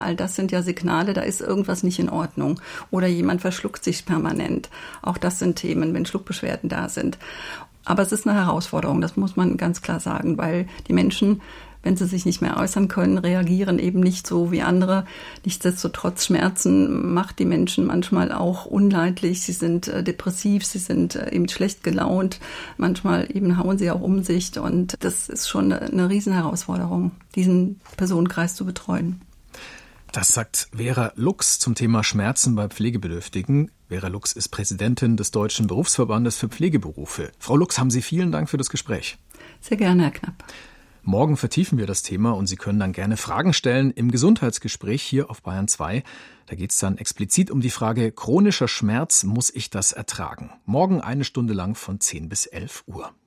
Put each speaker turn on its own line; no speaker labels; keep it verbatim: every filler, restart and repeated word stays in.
All das sind ja Signale, da ist irgendwas nicht in Ordnung. Oder jemand verschluckt sich permanent. Auch das sind Themen, wenn Schluckbeschwerden da sind. Aber es ist eine Herausforderung, das muss man ganz klar sagen, weil die Menschen, wenn sie sich nicht mehr äußern können, reagieren eben nicht so wie andere. Nichtsdestotrotz, Schmerzen macht die Menschen manchmal auch unleidlich. Sie sind äh, depressiv, sie sind äh, eben schlecht gelaunt. Manchmal eben hauen sie auch um sich. Und das ist schon eine, eine Riesenherausforderung, diesen Personenkreis zu betreuen.
Das sagt Vera Lux zum Thema Schmerzen bei Pflegebedürftigen. Vera Lux ist Präsidentin des Deutschen Berufsverbandes für Pflegeberufe. Frau Lux, haben Sie vielen Dank für das Gespräch.
Sehr gerne, Herr Knapp.
Morgen vertiefen wir das Thema und Sie können dann gerne Fragen stellen im Gesundheitsgespräch hier auf Bayern zwei. Da geht es dann explizit um die Frage, chronischer Schmerz, muss ich das ertragen? Morgen eine Stunde lang von zehn bis elf Uhr.